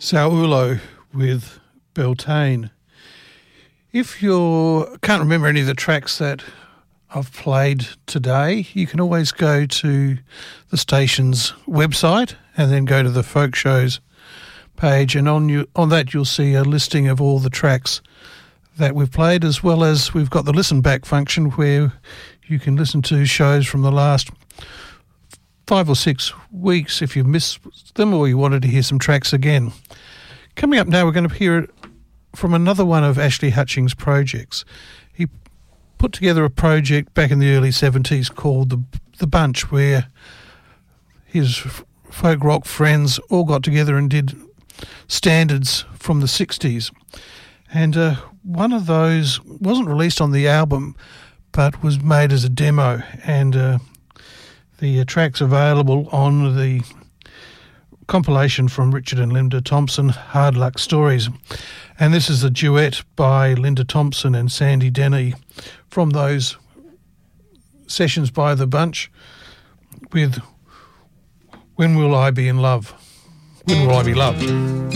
Saulo with Beltane. If you can't remember any of the tracks that I've played today, you can always go to the station's website and then go to the folk shows page, and on that you'll see a listing of all the tracks that we've played, as well as we've got the listen back function where you can listen to shows from the last 5 or 6 weeks if you missed them or you wanted to hear some tracks again. Coming up now, we're going to hear from another one of Ashley Hutchings' projects. He put together a project back in the early 70s called The Bunch, where his folk rock friends all got together and did standards from the 60s. And one of those wasn't released on the album, but was made as a demo, and the track's available on the compilation from Richard and Linda Thompson, Hard Luck Stories. And this is a duet by Linda Thompson and Sandy Denny from those sessions by The Bunch with When Will I Be in Love? When Will I Be Loved?